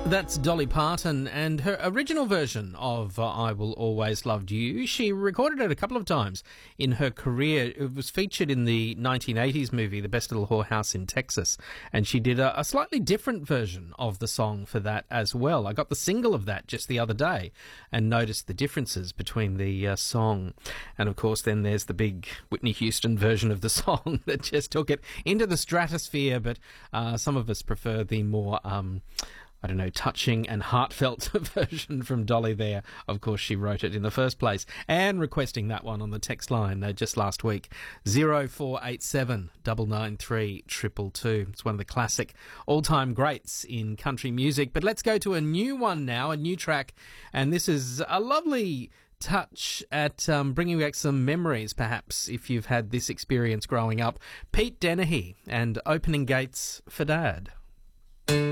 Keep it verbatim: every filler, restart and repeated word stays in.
That's Dolly Parton and her original version of uh, I Will Always Love You. She recorded it a couple of times in her career. It was featured in the nineteen eighties movie The Best Little Whorehouse in Texas, and she did a, a slightly different version of the song for that as well. I got the single of that just the other day and noticed the differences between the uh, song. And of course then there's the big Whitney Houston version of the song that just took it into the stratosphere, but uh, some of us prefer the more um I don't know, touching and heartfelt version from Dolly there. Of course, she wrote it in the first place. And requesting that one on the text line uh, just last week, zero four eight seven, nine nine three, two two two. It's one of the classic all-time greats in country music. But let's go to a new one now, a new track. And this is a lovely touch at um, bringing back some memories, perhaps, if you've had this experience growing up. Pete Dennehy and Opening Gates for Dad.